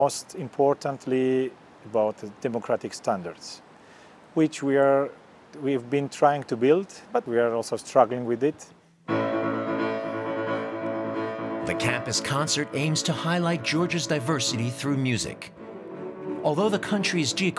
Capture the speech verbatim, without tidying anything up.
Most importantly, about the democratic standards, which we are, we've been trying to build, but we are also struggling with it. The campus concert aims to highlight Georgia's diversity through music. Although the country's geographic